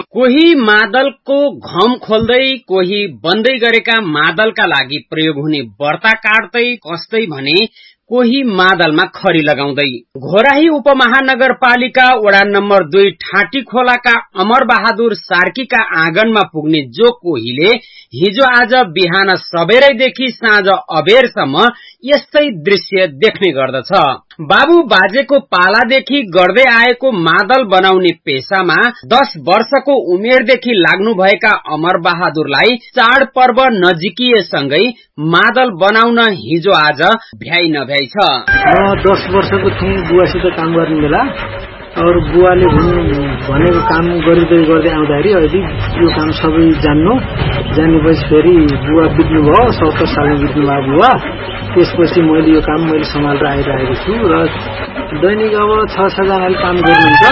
कोही मादलको घम खोल्दै कोही बन्दै गरेका मादलका लागि प्रयोग हुने बर्ता काट्दै कस्दै भने कोही मादलमा खरी लगाउँदै। घोराही उपमहानगरपालिका वडा नम्बर 2 ठाटी खोलाका अमर बहादुर सार्कीका आँगनमा पुग्ने जो कोहीले हिजो आज बिहान सबेरैदेखि साँझ अबेरसम्म यस्तै दृश्य देख्ने गर्दछ। बाबु बाजेको पालादेखि गर्दै आएको मादल बनाउने पेशामा 10 वर्षको उमेरदेखि लाग्नुभएका अमर बहादुरलाई चाडपर्व नजिकिएसँगै मादल बनाउन हिजो आज भ्याइ नभ्याइ छ। 10 वर्षको थिएँ बुवासित काम गर्ने बेला और बुवाले भनेको काम गर्दै आउँदाखेरि अहिले यो काम सबै जानेपछि फेरि बुवा बित्नु भयो। 70 सालमा बित्नु भयो बुवा। त्यसपछि मैले यो काम सम्हालेर आइरहेको छु र दैनिक अब 6 जनाले काम गर्नुहुन्छ।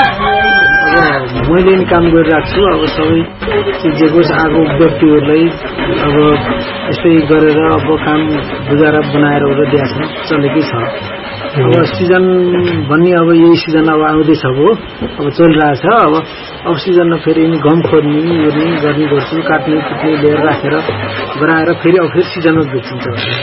अब मैले नि काम गरिरहेको छु। अब सबै जेको आएको व्यक्तिहरूलाई अब यस्तै गरेर अब काम गुजारा बनाएर दिएको चलेकै छ। अब सिजन भन्ने अब यही सिजन अब आउँदैछ अब चलिरहेछ। अब सिजनमा फेरि घम खोर्ने गर्ने गर्छु, काट्ने कुट्ने लिएर राखेर गराएर फेरि सिजनमा बेचिन्छ।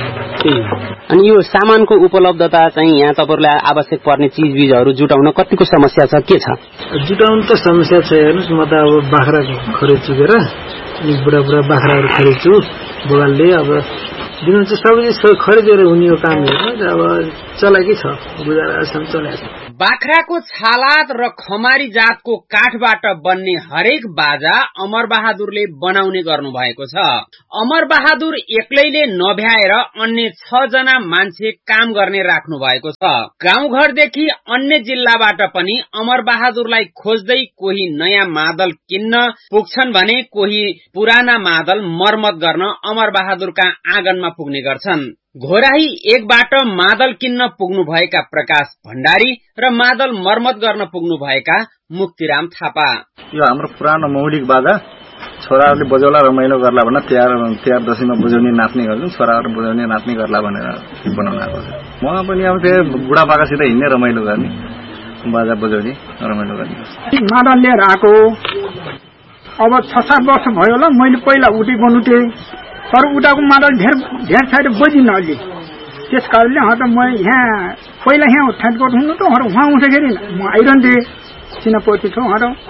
अनि यो सामानको उपलब्धता चाहिँ यहाँ तपाईहरुलाई आवश्यक पर्ने चीजबिजहरू जुटाउन कतिको समस्या छ, के छ? जुटाउन त समस्या छ। हेर्नुस्, म त अब बाख्रा खरिदछु गरेर बुढा बाख्राहरू खरिदछु। बुवाले अब दिनुहुन्छ सबै खरिदेर हुने यो काम हेर्नु अब चलाएकै छ, गुजारासम्म चलाएको छ। बाख्राको छालात र खमारी जातको काठबाट बन्ने हरेक बाजा अमर बहादुरले बनाउने गर्नु भएको छ। अमर बहादुर एक्लैले नभ्याएर अन्य 6 जना मान्छे काम गर्ने राख्नु भएको छ। गाउँघरदेखि अन्य जिल्लाबाट पनि अमर बहादुरलाई खोज्दै कोही नयाँ मादल किन्न पुग्छन् भने कोही पुराना मादल मर्मत गर्न अमर बहादुरका आँगनमा पुग्ने गर्छन्। घोराही 1 बाट मादल किन्न पुग्नु भएका प्रकाश भण्डारी र मादल मर्मत गर्न पुग्नु भएका मुक्तिराम थापा। यो हाम्रो पुरानो मौलिक बाजा छोराहरूले बजाउला रमाइलो गर्ला भनेर तिहार दशैँमा बजाउने नाच्ने गर्छन्। छोराहरू बजाउने नाच्ने गर्ला भनेर बनाउन आएको छ। म पनि अब त्यो बुढापाकासित हिँड्ने रमाइलो गर्ने, बाजा बजाउने रमाइलो गर्ने। मादल लिएर आएको अब 6-7 वर्ष भयो होला। मैले पहिला उठी बनाउँथे तर उठाको मादल धेर साइड बजिन अलि। त्यस कारणले म यहाँ पहिला यहाँ ठाटकोट हुनु त उहाँ उठ्दाखेरि म आइरहन्थे चिनापछि छु।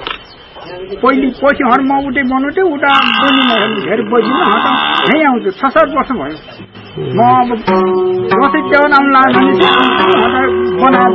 पछि म उठे बनाउँथे उठा बजिन धेर बजिन यहीँ आउँछु। 6-7 वर्ष भयो। म अब दसैँ तिहार आउनु लाग्यो बनाएर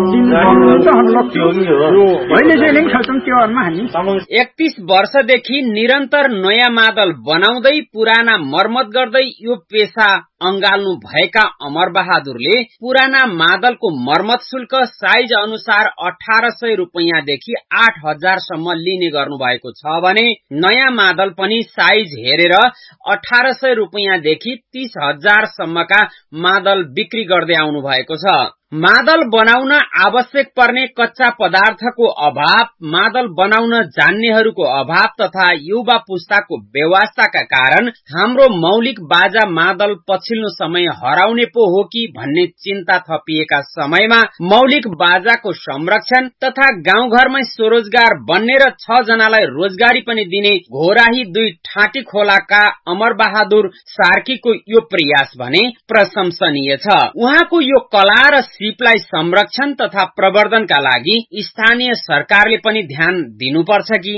दिनु। 31 वर्षदेखि निरन्तर नयाँ मादल बनाउँदै पुराना मर्मत गर्दै यो पेशा अंगाल्नु भएका अमर बहादुरले पुराना मादलको मर्मत शुल्क साइज अनुसार 1800 रुपैयाँदेखि 8000 सम्म लिने गर्नु भएको छ भने नयाँ मादल पनि साइज हेरेर 1800 रुपैयाँदेखि 30,000 सम्मका मादल बिक्री गर्दै आउनु भएको छ। मादल बनाउन आवश्यक पर्ने कच्चा पदार्थको अभाव, मादल बनाउन जान्नेहरूको अभाव तथा युवा पुस्ताको व्यवस्थाका कारण हाम्रो मौलिक बाजा मादल पछिल्लो समय हराउने पो हो कि भन्ने चिन्ता थपिएका समयमा मौलिक बाजाको संरक्षण तथा गाउँघरमै स्वरोजगार बन्ने र 6 जनालाई रोजगारी पनि दिने घोराही 2 ठाटी खोलाका अमर बहादुर सार्कीको यो प्रयास भने प्रशंसनीय छ। उहाँको यो कला र सिपलाई संरक्षण तथा प्रवर्धनका लागि स्थानीय सरकारले पनि ध्यान दिनुपर्छ कि।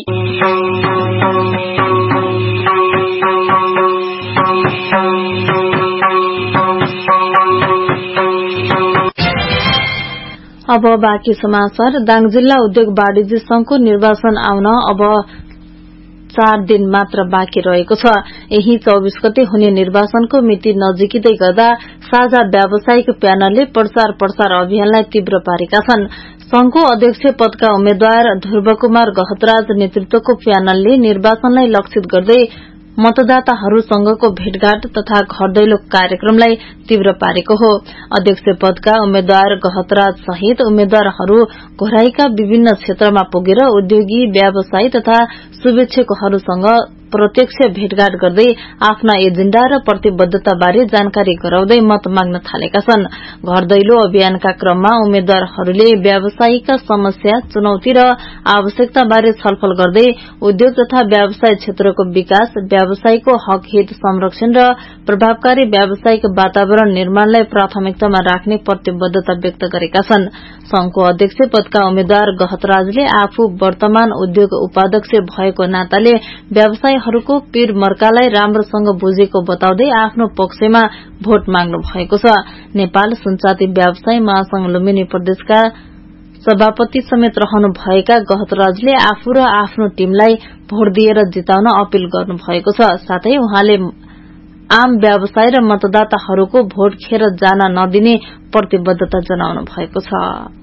अब बाँकी समाचार। दाङ जिल्ला उद्योग वाणिज्य संघको निर्वाचन आउन अब 4 दिन मात्र बाँकी रहेको छ। यही 24 गते हुने निर्वाचनको मिति नजिकिँदै गर्दा साझा व्यावसायिक प्यानलले प्रचार अभियानलाई तीव्र पारेका छन्। संघको अध्यक्ष पदका उम्मेद्वार ध्रुव कुमार गहतराज नेतृत्वको प्यानलले निर्वाचनलाई लक्षित गर्दै मतदाताहरूसँगको भेटघाट तथा घर दैलो कार्यक्रमलाई तीव्र पारेको हो। अध्यक्ष पदका उम्मेद्वार गहतराज सहित उम्मेद्वारहरू घोराईका विभिन्न क्षेत्रमा पुगेर उद्योगी, व्यवसायी तथा शुभेच्छुकहरूसँग प्रत्यक्ष भेटघाट गर्दै आफ्ना एजेण्डा र प्रतिबद्धता बारे जानकारी गराउँदै मत माग्न थालेका छन्। घर दैलो अभियानका क्रममा उम्मेद्वारहरूले व्यावसायिकका समस्या, चुनौती र आवश्यकता बारे छलफल गर्दै उद्योग तथा व्यवसाय क्षेत्रको विकास, व्यवसायको हक हित संरक्षण र प्रभावकारी व्यावसायिक वातावरण निर्माणलाई प्राथमिकतामा राख्ने प्रतिबद्धता व्यक्त गरेका छन्। संघको अध्यक्ष पदका उम्मेद्वार गहतराजले आफू वर्तमान उद्योग उपाध्यक्ष भएको नाताले व्यवसायीहरूको पीर मर्कालाई राम्रोसँग बुझेको बताउँदै आफ्नो पक्षमा भोट माग्नु भएको छ। नेपाल सुनचाँदी व्यवसाय महासंघ लुम्बिनी प्रदेशका सभापति समेत रहनु भएका गहतराजले आफू र आफ्नो टीमलाई भोट दिएर जिताउन अपील गर्नु भएको छ। साथै उहाँले आम व्यवसाय र मतदाताहरूको भोट खेर जान नदिने प्रतिबद्धता जनाउनु भएको छ।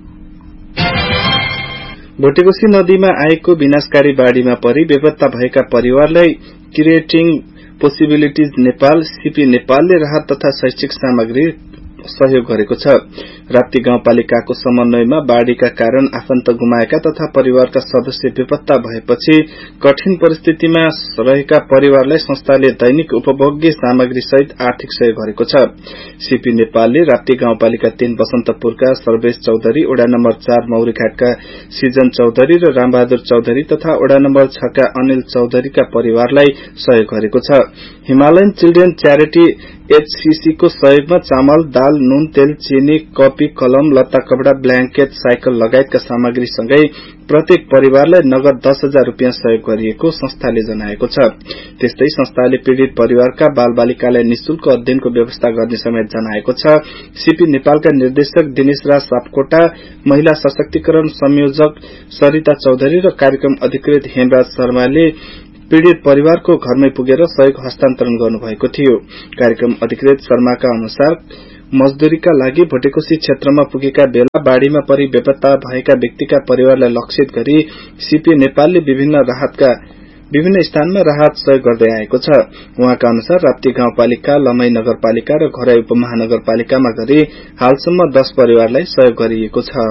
भोटेकोशी नदीमा आएको विनाशकारी बाढ़ीमा परि बेपत्ता भएका परिवारलाई क्रिएटिङ पोसिबिलिटिज नेपाल सीपी नेपालले राहत तथा शैक्षिक सामग्री सहयोग गरेको छ। राप्ती गाउँपालिकाको समन्वयमा बाढ़ीका कारण आफन्त गुमाएका तथा परिवारका सदस्य बेपत्ता भएपछि कठिन परिस्थितिमा रहेका परिवारलाई संस्थाले दैनिक उपभोग्य सामग्री सहित आर्थिक सहयोग गरेको छ। सीपी नेपालले राप्ती गाउँपालिका 3 बसन्तपुरका सर्वेश चौधरी, वडा नम्बर 4 मौरीघाटका सिजन चौधरी र रामबहादुर चौधरी तथा वडा नम्बर 6 का अनिल चौधरीका परिवारलाई सहयोग गरेको छ। हिमालयन चिल्ड्रेन च्यारिटी HCC को सहयोगमा चामल, दाल, नुन, तेल, चीनी, कपी, कलम, लत्ता कपड़ा, ब्ल्याङ्केट, साइकल लगायतका सामग्री सँगै प्रत्येक परिवारलाई नगद 10,000 रुपियाँ सहयोग गरिएको संस्थाले जनाएको छ। त्यस्तै संस्थाले पीड़ित परिवारका बालबालिकालाई निशुल्क अध्ययनको व्यवस्था गर्ने समेत जनाएको छ। सीपी नेपालका निर्देशक दिनेश राज सापकोटा, महिला सशक्तिकरण संयोजक सरिता चौधरी र कार्यक्रम अधिकृत हेमराज शर्माले पीड़ित परिवारको घरमै पुगेर सहयोग हस्तान्तरण गर्नुभएको थियो। कार्यक्रम अधिकृत शर्माका अनुसार मजदूरीका लागि भोटेकोशी क्षेत्रमा पुगेका बेला बाढ़ीमा परि बेपत्ता भएका व्यक्तिका परिवारलाई लक्षित गरी सीपी नेपालले विभिन्न स्थानमा राहत सहयोग गर्दै आएको छ। उहाँका अनुसार राप्ती गाउँपालिका, लमई नगरपालिका र घराई उपमहानगरपालिकामा गरी हालसम्म 10 परिवारलाई सहयोग गरिएको छ।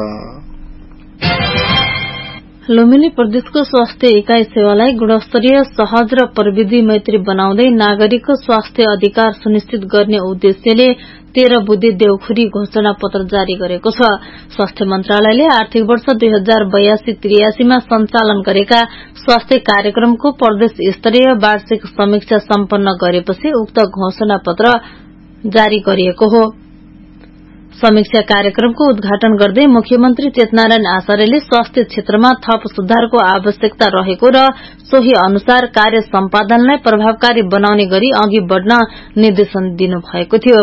लुम्बिनी प्रदेशको स्वास्थ्य इकाई सेवालाई गुणस्तरीय, सहज र प्रविधि मैत्री बनाउँदै नागरिकको स्वास्थ्य अधिकार सुनिश्चित गर्ने उद्देश्यले 13 बुद्धि देउखुरी घोषणा पत्र जारी गरेको छ। स्वास्थ्य मन्त्रालयले आर्थिक वर्ष 2082-83 मा सञ्चालन गरेका स्वास्थ्य कार्यक्रमको प्रदेश स्तरीय वार्षिक समीक्षा सम्पन्न गरेपछि उक्त घोषणा पत्र जारी गरिएको हो। समीक्षा कार्यक्रमको उद्घाटन गर्दै मुख्यमन्त्री चेतनारायण आचार्यले स्वास्थ्य क्षेत्रमा थप सुधारको आवश्यकता रहेको र सोही अनुसार कार्य सम्पादनलाई प्रभावकारी बनाउने गरी अघि बढ़न निर्देशन दिनुभएको थियो।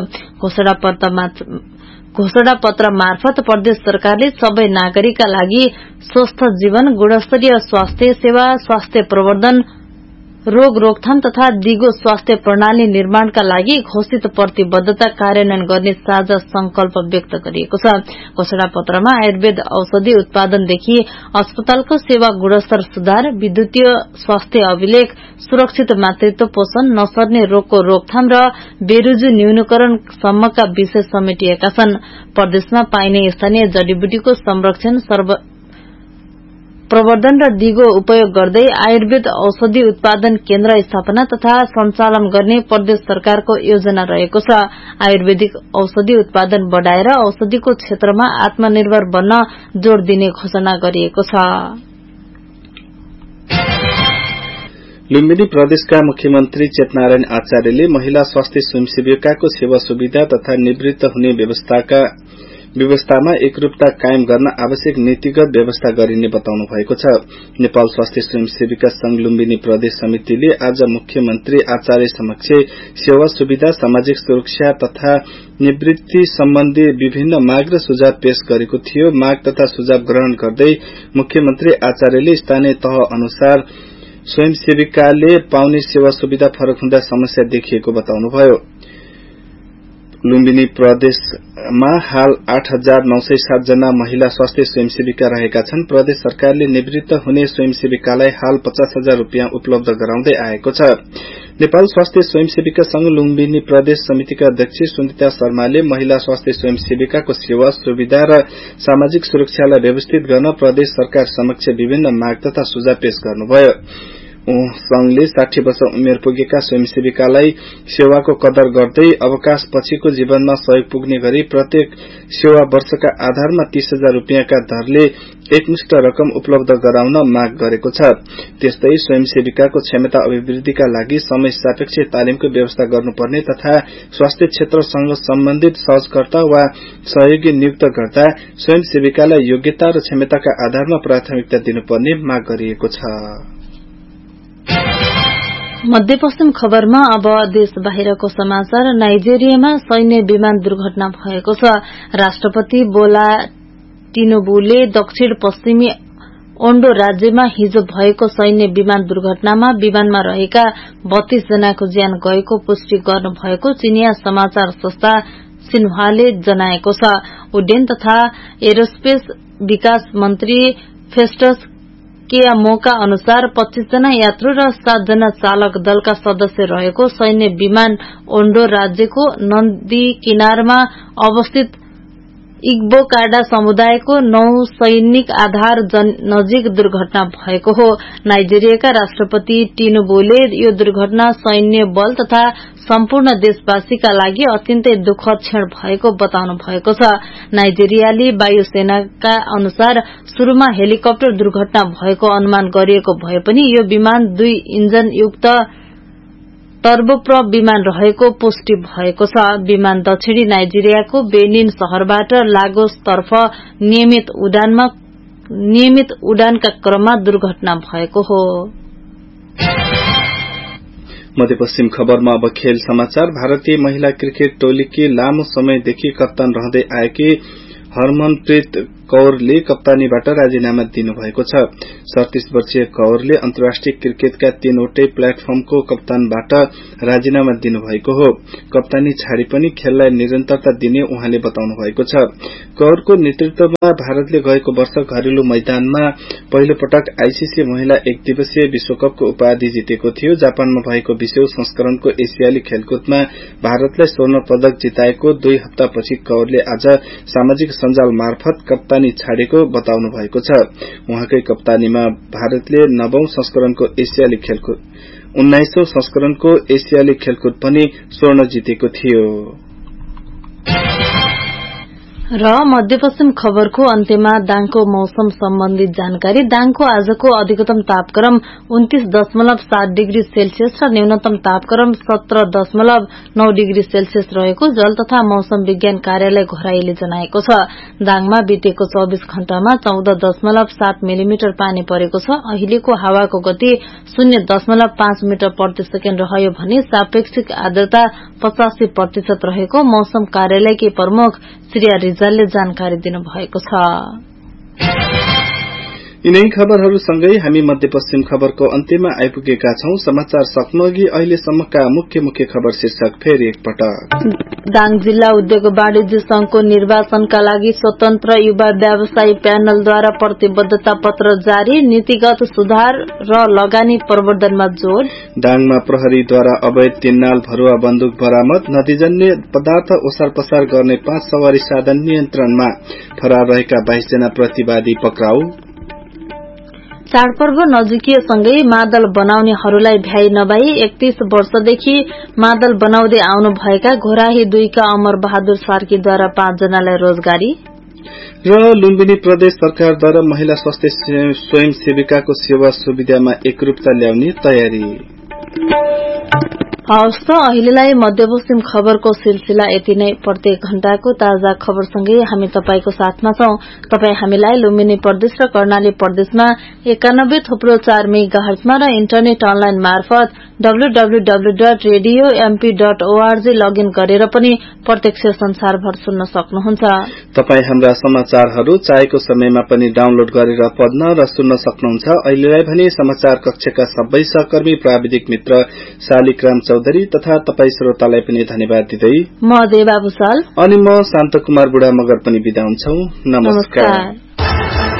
घोषणा पत्र मार्फत प्रदेश सरकारले सबै नागरिकका लागि स्वस्थ जीवन, गुणस्तरीय स्वास्थ्य सेवा, स्वास्थ्य प्रवर्धन, रोग रोकथाम तथा दिगो स्वास्थ्य प्रणाली निर्माणका लागि घोषित प्रतिबद्धता कार्यान्वयन गर्ने साझा संकल्प व्यक्त गरिएको छ। घोषणा पत्रमा आयुर्वेद औषधि उत्पादनदेखि अस्पतालको सेवा गुणस्तर सुधार, विद्युतीय स्वास्थ्य अभिलेख, सुरक्षित मातृत्व पोषण, नसर्ने रोगको रोकथाम र बेरुजु न्यूनीकरण सम्मका विषय समेटिएका छन्। प्रदेशमा पाइने स्थानीय जडीबुटीको संरक्षण, प्रवर्धन र दिगो उपयोग गर्दै आयुर्वेद औषधि उत्पादन केन्द्र स्थापना तथा सञ्चालन गर्ने प्रदेश सरकारको योजना रहेको छ। आयुर्वेदिक औषधि उत्पादन बढ़ाएर औषधिको क्षेत्रमा आत्मनिर्भर बन्न जोड़ दिने घोषणा गरिएको छ। लुम्बिनी प्रदेशका मुख्यमन्त्री चेतनारायण आचार्यले महिला स्वास्थ्य स्वयंसेविकाको सेवा सुविधा तथा निवृत्त हुने व्यवस्थामा एकरूपता कायम गर्न आवश्यक नीतिगत व्यवस्था गरिने बताउनु भएको छ। नेपाल स्वास्थ्य स्वयंसेविका संघ लुम्बिनी प्रदेश समितिले आज मुख्यमन्त्री आचार्य समक्ष सेवा सुविधा, सामाजिक सुरक्षा तथा निवृत्ति सम्बन्धी विभिन्न माग र सुझाव पेश गरेको थियो। माग तथा सुझाव ग्रहण गर्दै मुख्यमन्त्री आचार्यले स्थानीय तह अनुसार स्वयंसेविकाले पाउने सेवा सुविधा फरक हुँदा समस्या देखिएको बताउनुभयो। लुम्बिनी प्रदेशमा हाल 8,907 जना महिला स्वास्थ्य स्वयंसेविका रहेका छन्। प्रदेश सरकारले निवृत्त हुने स्वयंसेविकालाई हाल 50,000 रुपियाँ उपलब्ध गराउँदै आएको छ। नेपाल स्वास्थ्य स्वयंसेविका संघ लुम्बिनी प्रदेश समितिका अध्यक्ष सुनिता शर्माले महिला स्वास्थ्य स्वयंसेविकाको सेवा सुविधा र सामाजिक सुरक्षालाई व्यवस्थित गर्न प्रदेश सरकार समक्ष विभिन्न माग तथा सुझाव पेश गर्नुभयो। संघले 60 वर्ष उमेर पुगेका स्वयंसेविकालाई सेवाको कदर गर्दै अवकाश पछिको जीवनमा सहयोग पुग्ने गरी प्रत्येक सेवा वर्षका आधारमा 30,000 रुपियाँका दरले एकमुष्ट रकम उपलब्ध गराउन माग गरेको छ। त्यस्तै स्वयंसेविकाको क्षमता अभिवृद्धिका लागि समय सापेक्ष तालिमको व्यवस्था गर्नुपर्ने तथा स्वास्थ्य क्षेत्रसँग सम्बन्धित सहजकर्ता वा सहयोगी नियुक्त गर्दा स्वयंसेविकालाई योग्यता र क्षमताका आधारमा प्राथमिकता दिनुपर्ने माग गरिएको छ। मध्यपश्चिम खबरमा अब देश बाहिरको समाचार। नाइजेरियामा सैन्य विमान दुर्घटना भएको छ। राष्ट्रपति बोला टिनुबुले दक्षिण पश्चिमी ओन्डो राज्यमा हिजो भएको सैन्य विमान दुर्घटनामा विमानमा रहेका 32 जनाको ज्यान गएको पुष्टि गर्नुभएको चिनिया समाचार संस्था सिन्हुवाले जनाएको छ। उड्डयन तथा एरोस्पेस विकास मन्त्री फेस्टस केयामोका अनुसार 25 जना यात्रु र 7 जना चालक दलका सदस्य रहेको सैन्य विमान ओन्डो राज्यको नदी किनारमा अवस्थित इग्बोकाडा समुदायको नौसैनिक आधार नजिक दुर्घटना भएको हो। नाइजेरियाका राष्ट्रपति टिनुबुले यो दुर्घटना सैन्य बल तथा सम्पूर्ण देशवासीका लागि अत्यन्तै दुःखद क्षण भएको बताउनु भएको छ। नाइजेरियाली वायुसेनाका अनुसार शुरूमा हेलिकप्टर दुर्घटना भएको अनुमान गरिएको भए पनि यो विमान 2 इन्जन युक्त टर्बोप्रप विमान रहेको पुष्टि भएको छ। विमान दक्षिणी नाइजेरियाको बेनिन शहरबाट लागोसतर्फ नियमित उडानका क्रममा दुर्घटना भएको हो। मध्यपश्चिम खबरमा अब खेल समाचार। भारतीय महिला क्रिकेट टोलीकी लामो समयदेखि कप्तान रहँदै आएकी हरमनप्रीत कौरले कप्तानीबाट राजीनामा दिनुभएको छ। 37 वर्षीय कौरले अन्तर्राष्ट्रिय क्रिकेटका 3वटै प्लेटफर्मको कप्तानबाट राजीनामा दिनुभएको हो। कप्तानी छाडी पनि खेललाई निरन्तरता दिने उहाँले बताउनु भएको छ। कौरको नेतृत्वमा भारतले गएको वर्ष घरेलु मैदानमा पहिलो पटक आईसीसी महिला एक दिवसीय विश्वकपको उपाधि जितेको थियो। जापानमा भएको 20औं संस्करणको एसियाली खेलकुदमा भारतलाई स्वर्ण पदक जिताएको 2 हप्तापछि कौरले आज सामाजिक सञ्जाल मार्फत कप्तानी छाडेको बताउनु भएको छ। उहाँकै कप्तानीमा भारतले 9औं संस्करणको एसियाली खेलकुद 19औं संस्करणको एसियाली खेलकुद पनि स्वर्ण जितेको थियो। र मध्यपश्चिम खबरको अन्त्यमा दाङको मौसम सम्बन्धी जानकारी। दाङको आजको अधिकतम तापक्रम 29.7 डिग्री सेल्सियस र न्यूनतम तापक्रम 17.9 डिग्री सेल्सियस रहेको जल तथा मौसम विज्ञान कार्यालय घोराईले जनाएको छ। दाङमा बितेको 24 घण्टामा 14.7 मिलिमिटर पानी परेको छ। अहिलेको हावाको गति 0.5 मिटर प्रति सेकेन्ड रह्यो भने सापेक्षिक आर्द्रता 85% रहेको मौसम कार्यालयकी प्रमुख श्रेया रिजालले जानकारी दिनुभएको छ। यिनै खबरहरूसँगै हामी मध्यपश्चिम खबरको अन्त्यमा आइपुगेका छौं। समाचार सक्नुअघि अहिलेसम्मका मुख्य खबर शीर्षक फेरि एकपटक। दाङ जिल्ला उद्योग वाणिज्य संघको निर्वाचनका लागि स्वतन्त्र युवा व्यवसायी प्यानलद्वारा प्रतिबद्धता पत्र जारी। नीतिगत सुधार र लगानी प्रवर्धनमा जोड़। दाङमा प्रहरीद्वारा अवैध 3 नाल भरुवा बन्दुक बरामद। नदीजन्य पदार्थ ओसार पसार गर्ने 5 सवारी साधन नियन्त्रणमा। फरार रहेका 22 जना प्रतिवादी पक्राउ। चाडपर्व नजिकिएसँगै मादल बनाउनेहरूलाई भ्याइ नभई 31 वर्षदेखि मादल बनाउँदै आउनु भएका घोराही 2 का अमर बहादुर सार्कीद्वारा 5 जनालाई रोजगारी। र लुम्बिनी प्रदेश सरकारद्वारा महिला स्वास्थ्य स्वयंसेविकाको सेवा सुविधामा एकरूपता ल्याउने तयारी। हवस् त अहिलेलाई मध्यपश्चिम खबरको सिलसिला यति नै। प्रत्येक घण्टाको ताजा खबरसँगै हामी तपाईको साथमा छौं। तपाई हामीलाई लुम्बिनी प्रदेश र कर्णाली प्रदेशमा 91.4 मेगाहर्जमा र इन्टरनेट अनलाइन मार्फत www.radiomp.org लगइन गरेर पनि प्रत्यक्ष संसारभर सुन्न सक्नुहुन्छ। तपाई हाम्रा समाचारहरू चाहेको समयमा पनि डाउनलोड गरेर पढ्न र सुन्न सक्नुहुन्छ। अहिलेलाई भने समाचार कक्षका सबै सहकर्मी प्राविधिक मित्र शालिग्राम चौधरी तथा तपाई श्रोतालाई पनि धन्यवाद दिँदै म देवा भुसाल अनि म शान्त कुमार बुढा मगर पनि बिदा हुन्छौ। नमस्कार।